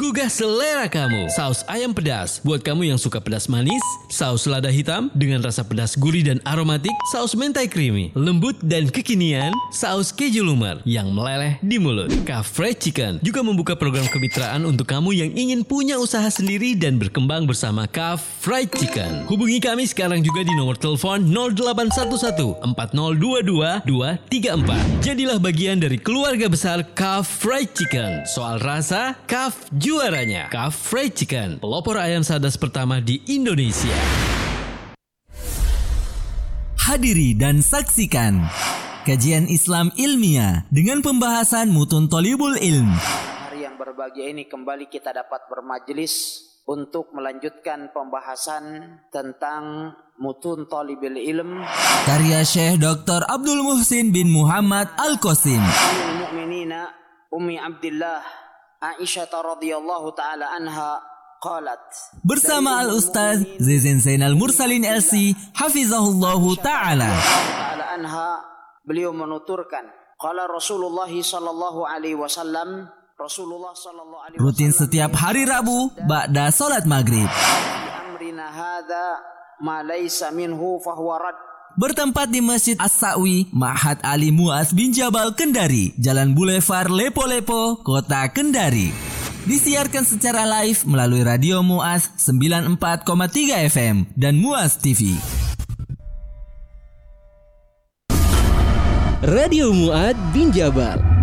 menggugah selera kamu. Saus ayam pedas buat kamu yang suka pedas manis, saus lada hitam dengan rasa pedas gurih dan aromatik, saus mentai creamy, lembut dan kekinian, saus keju lumer yang meleleh di mulut. Kaf Fried Chicken juga membuka program kemitraan untuk kamu yang ingin punya usaha sendiri dan berkembang bersama Kaf Fried Chicken. Hubungi kami sekarang juga di nomor telepon 0811 4022 234. Jadilah bagian dari keluarga besar Kaf Fried Chicken. Soal rasa, Kaf juaranya. Kaf Fried Chicken, pelopor ayam sadas pertama di Indonesia. Hadiri dan saksikan kajian Islam ilmiah dengan pembahasan mutun Thalibul Ilm. Hari yang berbahagia ini kembali kita dapat bermajelis untuk melanjutkan pembahasan tentang mutun Thalibul Ilm Karya Syekh Dr. Abdul Muhsin bin Muhammad Al-Qasim. Ummul Mukminina Ummi Abdillah Aisyah radhiyallahu taala anha qalat. Bersama Al-Ustaz Zizin Zainal Mursalin LC hafizahullahu taala. Anha, beliau menuturkan, qala Rasulullah sallallahu alaihi wasallam, Rasulullah sallallahu alaihi wasallam Rutin setiap hari Rabu ba'da salat maghrib. amrina hadza ma laysa minhu fahuwa rad. Bertempat di Masjid As-Sa'wi, Ma'had Ali Mu'az bin Jabal, Kendari, Jalan Boulevard Lepo-Lepo, Kota Kendari. Disiarkan secara live melalui Radio Mu'az 94,3 FM dan Mu'az TV. Radio Mu'ad bin Jabal.